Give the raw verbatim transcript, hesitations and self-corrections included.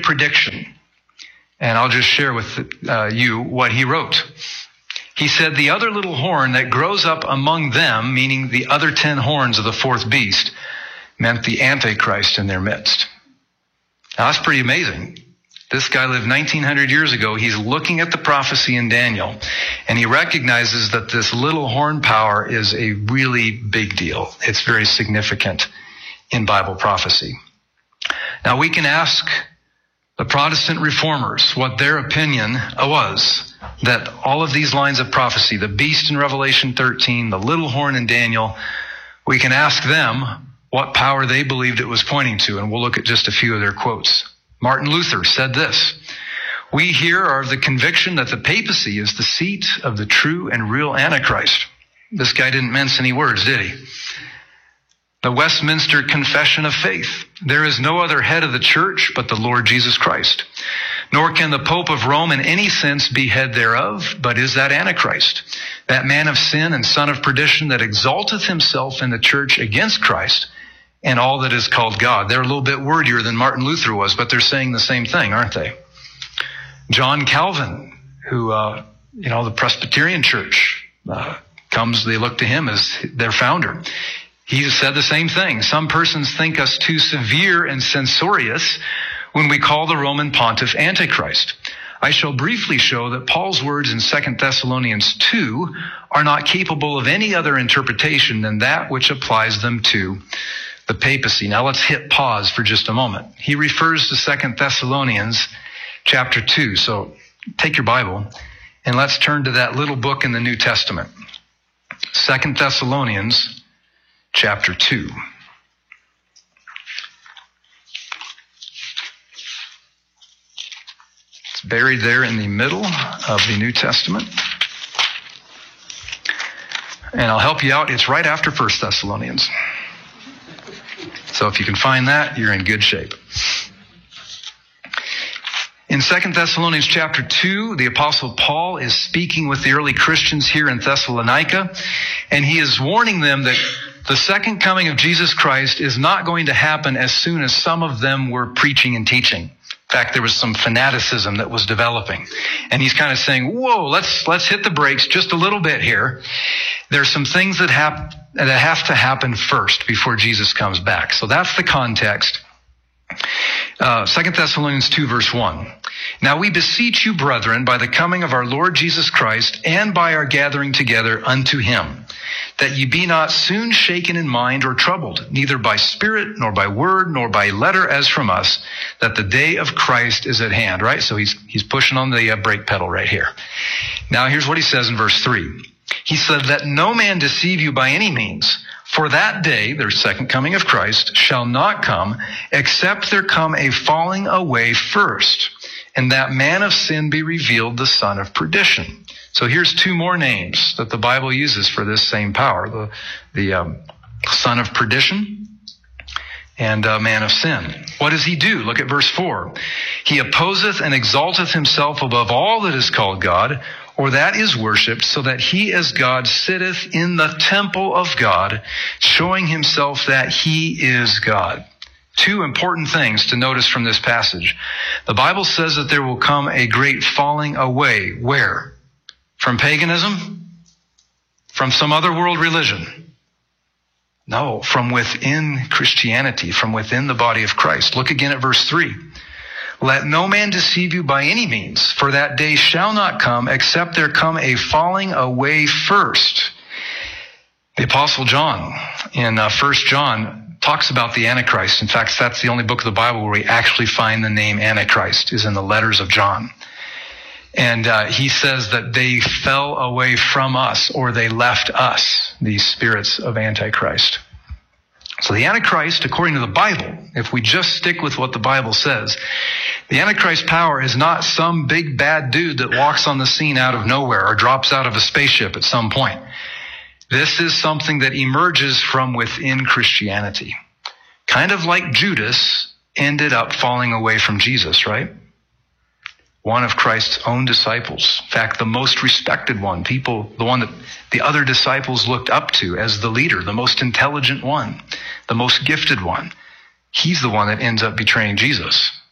prediction. And I'll just share with uh, you what he wrote. He said, the other little horn that grows up among them, meaning the other ten horns of the fourth beast, meant the Antichrist in their midst. Now, that's pretty amazing. This guy lived nineteen hundred years ago. He's looking at the prophecy in Daniel, and he recognizes that this little horn power is a really big deal. It's very significant in Bible prophecy. Now, we can ask the Protestant reformers what their opinion was that all of these lines of prophecy, the beast in Revelation thirteen, the little horn in Daniel, we can ask them what power they believed it was pointing to, and we'll look at just a few of their quotes. Martin Luther said this, "We here are of the conviction that the papacy is the seat of the true and real Antichrist." This guy didn't mince any words, did he? The Westminster Confession of Faith. "There is no other head of the church but the Lord Jesus Christ. Nor can the Pope of Rome in any sense be head thereof, but is that Antichrist, that man of sin and son of perdition that exalteth himself in the church against Christ and all that is called God." They're a little bit wordier than Martin Luther was, but they're saying the same thing, aren't they? John Calvin, who, uh, you know, the Presbyterian Church uh, comes, they look to him as their founder. He said the same thing. "Some persons think us too severe and censorious when we call the Roman pontiff Antichrist. I shall briefly show that Paul's words in Second Thessalonians two are not capable of any other interpretation than that which applies them to the papacy." Now let's hit pause for just a moment. He refers to Second Thessalonians chapter two. So take your Bible and let's turn to that little book in the New Testament. Second Thessalonians chapter two. It's buried there in the middle of the New Testament. And I'll help you out. It's right after First Thessalonians. So if you can find that, you're in good shape. In Second Thessalonians chapter two, the Apostle Paul is speaking with the early Christians here in Thessalonica, and he is warning them that the second coming of Jesus Christ is not going to happen as soon as some of them were preaching and teaching. In fact, there was some fanaticism that was developing. And he's kind of saying, whoa, let's let's hit the brakes just a little bit here. There's some things that have, that have to happen first before Jesus comes back. So that's the context. Uh, Second Thessalonians two, verse one. "Now we beseech you, brethren, by the coming of our Lord Jesus Christ and by our gathering together unto him, that ye be not soon shaken in mind or troubled, neither by spirit, nor by word, nor by letter as from us, that the day of Christ is at hand." Right? So he's he's pushing on the uh, brake pedal right here. Now here's what he says in verse three. He said, "That no man deceive you by any means, for that day," the second coming of Christ, "shall not come, except there come a falling away first, and that man of sin be revealed, the son of perdition." So here's two more names that the Bible uses for this same power, the, the um, son of perdition and uh, man of sin. What does he do? Look at verse four. "He opposeth and exalteth himself above all that is called God, or that is worshipped, so that he as God sitteth in the temple of God, showing himself that he is God." Two important things to notice from this passage. The Bible says that there will come a great falling away. Where? From paganism? From some other world religion? No, from within Christianity, from within the body of Christ. Look again at verse three. "Let no man deceive you by any means, for that day shall not come, except there come a falling away first." The Apostle John in uh, First John talks about the Antichrist. In fact, that's the only book of the Bible where we actually find the name Antichrist, is in the letters of John. And uh, he says that they fell away from us, or they left us, these spirits of Antichrist. So the Antichrist, according to the Bible, if we just stick with what the Bible says, the Antichrist power is not some big bad dude that walks on the scene out of nowhere or drops out of a spaceship at some point. This is something that emerges from within Christianity. Kind of like Judas ended up falling away from Jesus, right? One of Christ's own disciples. In fact, the most respected one. People, the one that the other disciples looked up to as the leader, the most intelligent one, the most gifted one. He's the one that ends up betraying Jesus.